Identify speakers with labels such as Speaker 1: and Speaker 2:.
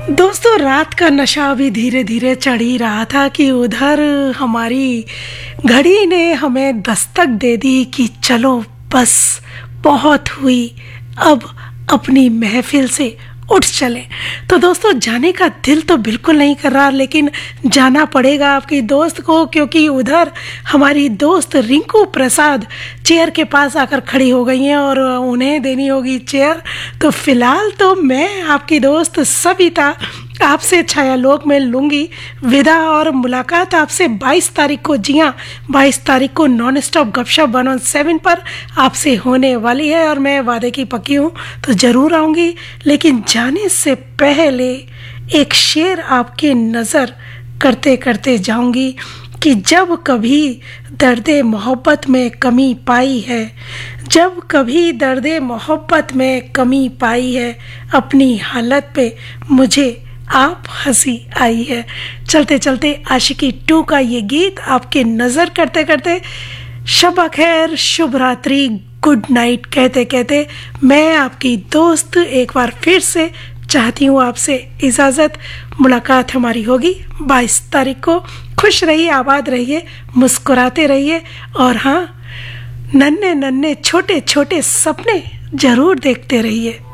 Speaker 1: दोस्तों, रात का नशा भी धीरे धीरे चढ़ ही रहा था कि उधर हमारी घड़ी ने हमें दस्तक दे दी कि चलो बस बहुत हुई, अब अपनी महफिल से उठ चले। तो दोस्तों, जाने का दिल तो बिल्कुल नहीं कर रहा, लेकिन जाना पड़ेगा आपकी दोस्त को, क्योंकि उधर हमारी दोस्त रिंकू प्रसाद चेयर के पास आकर खड़ी हो गई हैं और उन्हें देनी होगी चेयर। तो फिलहाल तो मैं आपकी दोस्त सविता आपसे छायालोक में लूँगी विदा, और मुलाकात आपसे 22 तारीख को, जी हाँ 22 तारीख को नॉन स्टॉप गपशप 117 पर आपसे होने वाली है। और मैं वादे की पक्की हूँ तो ज़रूर आऊँगी, लेकिन जाने से पहले एक शेर आपकी नज़र करते करते जाऊँगी कि जब कभी दर्दे मोहब्बत में कमी पाई है, जब कभी दर्दे मोहब्बत में कमी पाई है, अपनी हालत पे मुझे आप हंसी आई है। चलते चलते आशिकी 2 का ये गीत आपके नज़र करते करते शब खैर, शुभ रात्रि, गुड नाइट कहते कहते मैं आपकी दोस्त एक बार फिर से चाहती हूँ आपसे इजाज़त। मुलाकात हमारी होगी 22 तारीख को। खुश रहिए, आबाद रहिए, मुस्कुराते रहिए, और हाँ, नन्हे नन्हे छोटे छोटे सपने ज़रूर देखते रहिए।